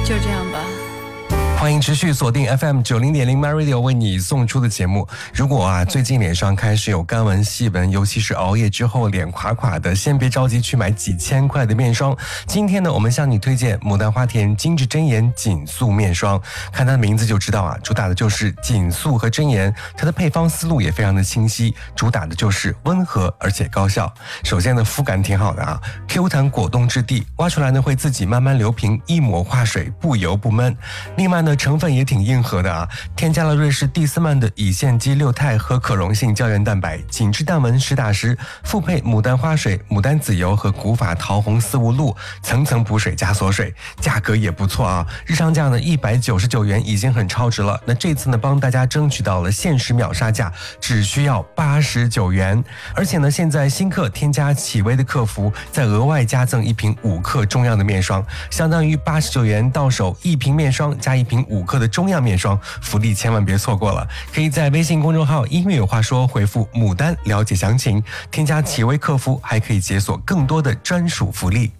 就这样吧。 欢迎持续锁定 FM90.0 MyRadio 为你送出的节目。如果最近脸上开始有干纹细纹，尤其是熬夜之后脸垮垮的，先别着急去买几千块的面霜。今天呢，我们向你推荐牡丹花田精致真颜紧塑面霜。看它的名字就知道主打的就是紧塑和真颜，它的配方思路也非常的清晰，主打的就是温和而且高效。首先呢，肤感挺好的Q 弹果冻质地，挖出来呢会自己慢慢流平，一抹化水，不油不闷。另外呢，成分也挺硬核的添加了瑞士蒂斯曼的乙酰基六肽和可溶性胶原蛋白，紧致淡纹实打实，复配牡丹花水、牡丹籽油和古法桃红丝无露，层层补水加锁水，价格也不错日常价呢199元已经很超值了。那这次呢，帮大家争取到了限时秒杀价，只需要89元。而且呢，现在新客添加启薇的客服，再额外加赠一瓶5克中样的面霜，相当于89元到手一瓶面霜加一瓶5克的中样面霜，福利千万别错过了。可以在微信公众号音乐有话说回复牡丹了解详情，添加启薇客服还可以解锁更多的专属福利。